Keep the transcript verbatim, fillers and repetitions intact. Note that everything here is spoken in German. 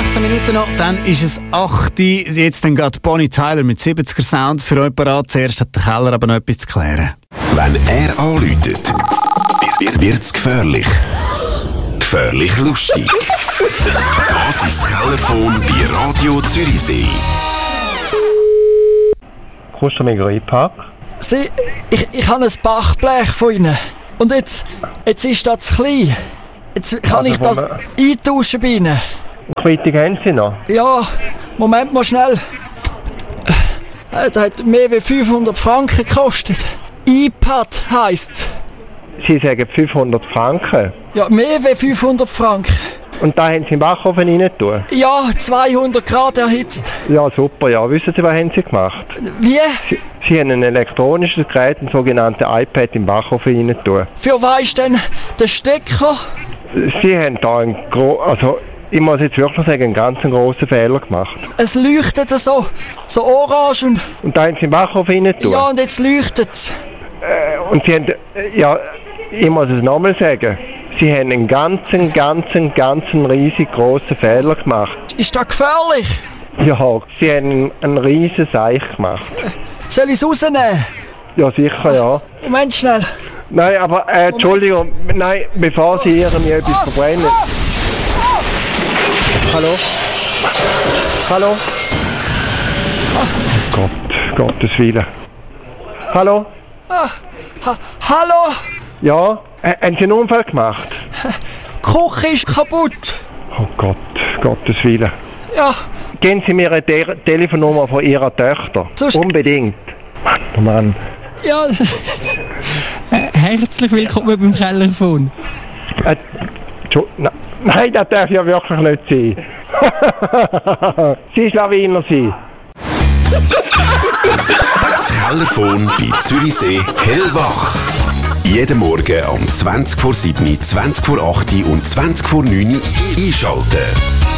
sechzehn Minuten noch, dann ist es acht Uhr. Jetzt dann geht Bonnie Tyler mit siebziger Sound für euch parat. Zuerst hat der Keller aber noch etwas zu klären. Wenn er anläutet, wird es gefährlich. Gefährlich lustig. Das ist das Kellerphone bei Radio Zürichsee. Kommst du mir reinpacken? Sie, ich, ich habe ein Bachblech von Ihnen. Und jetzt, jetzt ist das zu klein. Jetzt kann Also, ich das Moment. eintauschen bei Ihnen. Quittung haben Sie noch? Ja, Moment mal schnell. Äh, Das hat mehr als fünfhundert Franken gekostet. iPad heisst. Sie sagen fünfhundert Franken. Ja, mehr als fünfhundert Franken. Und da haben Sie im Backofen rein tun? Ja, zweihundert Grad erhitzt. Ja, super, ja. Wissen Sie, was haben Sie gemacht? Wie? Sie, Sie haben ein elektronisches Gerät, ein sogenanntes iPad, im Backofen rein tun. Für was ist denn der Stecker? Sie haben da einen gro also ich muss jetzt wirklich sagen, einen ganz grossen Fehler gemacht. Es leuchtet so, so orange und... Und da haben Sie im Backofen rein tun? Ja, und jetzt leuchtet es. Äh, und Sie haben, äh, ja, ich muss es nochmal sagen, Sie haben einen ganzen, ganzen, ganzen riesig grossen Fehler gemacht. Ist das gefährlich? Ja, Sie haben einen riesen Seich gemacht. Soll ich es rausnehmen? Ja, sicher, ja. Moment schnell. Nein, aber, äh, Entschuldigung, nein, bevor Sie hier mir etwas verbrennen. Hallo? Hallo? Oh Gott, Gottes Willen. Hallo? Ah, ha, hallo? Ja? Äh, haben Sie einen Unfall gemacht? Die Küche ist kaputt. Oh Gott, Gottes Willen. Ja, Geben Sie mir eine Te Telefonnummer von Ihrer Tochter. Sonst- Unbedingt. Mann, oh Mann. ja. Herzlich willkommen beim Kellerphone. Äh, Entschu- na, nein, das darf ja wirklich nicht sein. Sie ist Lawiner sein. Das Kellerphone bei Zürichsee hellwach. Jeden Morgen um zwanzig vor sieben, zwanzig vor acht und zwanzig vor neun einschalten.